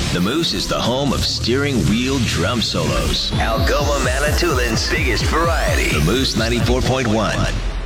The Moose is the home of steering wheel drum solos. Algoma Manitoulин's biggest variety. The Moose 94.1.